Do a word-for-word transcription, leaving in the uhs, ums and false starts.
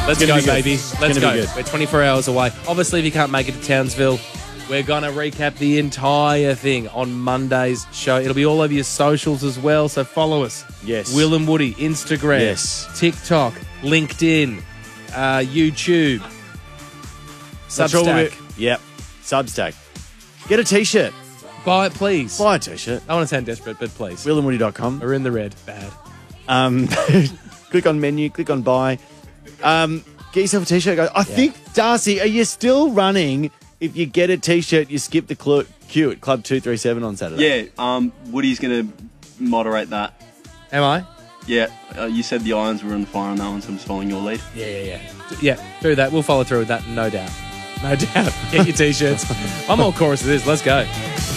Let's gonna go, be good. baby. It's Let's gonna go. be good. We're twenty-four hours away. Obviously, if you can't make it to Townsville, we're going to recap the entire thing on Monday's show. It'll be all over your socials as well, so follow us. Yes. Will and Woody, Instagram, Yes. TikTok, LinkedIn, uh, YouTube, Not sure Substack. what we- Yep. Substack. Get a T-shirt. Buy it, please. Buy a T-shirt. I want to sound desperate, but please. will and woody dot com. We're in the red. Bad. Um, click on menu, click on buy. Um, get yourself a T-shirt. Guys. I think, Darcy, are you still running? If you get a T-shirt, you skip the cl- queue at Club two thirty seven on Saturday. Yeah, um, Woody's going to moderate that. Am I? Yeah, uh, you said the irons were on fire on that one, so I'm just following your lead. Yeah, yeah, yeah. Yeah, do that. We'll follow through with that, no doubt. No doubt. Get your T-shirts. One more chorus of this. Let's go.